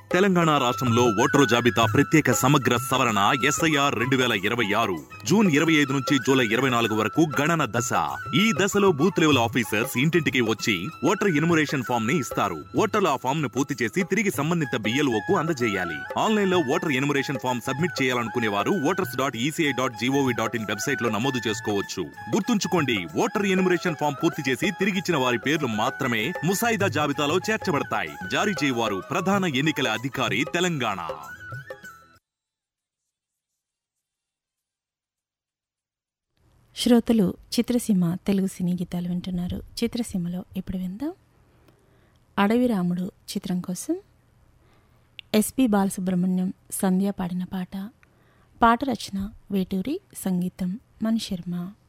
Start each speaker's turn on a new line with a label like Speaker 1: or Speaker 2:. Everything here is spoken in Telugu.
Speaker 1: తెలంగాణ రాష్ట్రంలో ఓటరు జాబితా ప్రత్యేక సమగ్ర సవరణ SIR 2026 జూన్ 25 నుంచి జూలై 24 వరకు గణన దశ. ఈ దశలో బూత్ లెవెల్ ఆఫీసర్స్ ఇంటింటికి వచ్చి ఓటర్ ఎన్యుమరేషన్ ఫామ్ ని ఇస్తారు. ఓటర్లు ఆ ఫామ్ ను పూర్తి చేసి తిరిగి సంబంధిత BLOకు అందజేయాలి. ఆన్లైన్ లో ఓటర్ ఎన్యుమరేషన్ ఫామ్ సబ్మిట్ చేయాలనుకునే వారు voters.eci.gov.in వెబ్సైట్ లో నమోదు చేసుకోవచ్చు. గుర్తుంచుకోండి, ఓటర్ ఎన్యుమరేషన్ ఫామ్ పూర్తి చేసి తిరిగిచ్చిన వారి పేర్లు మాత్రమే ముసాయిదా జాబితాలో చేర్చబడతాయి. జారీ చేయవారు ప్రధాన ఎన్నికల అధికారి, తెలంగాణ.
Speaker 2: శ్రోతలు చిత్రసీమ తెలుగు సినీ గీతాలు వింటున్నారు. చిత్రసీమలో ఇప్పుడు విందాం అడవి రాముడు చిత్రం కోసం SP బాలసుబ్రహ్మణ్యం, సంధ్య పాడిన పాట. పాట రచన వేటూరి, సంగీతం మణిశర్మ.